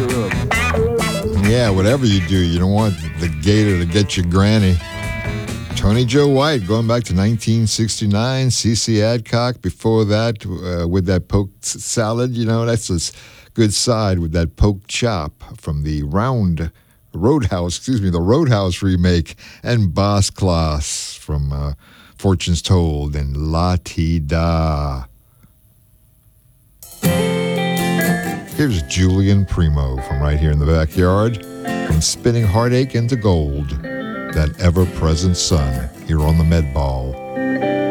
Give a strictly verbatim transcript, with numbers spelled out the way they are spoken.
Yeah, whatever you do, you don't want the gator to get your granny. Tony Joe White, going back to nineteen sixty-nine. C C Adcock before that uh, with that poke salad. You know, that's a good side with that poke chop from the Round Roadhouse, excuse me, the Roadhouse remake. And Boss Class from uh, Fortunes Told and La Ti Da. Here's Julian Primo from right here in the backyard. From Spinning Heartache into Gold. That ever-present sun here on the Med Ball.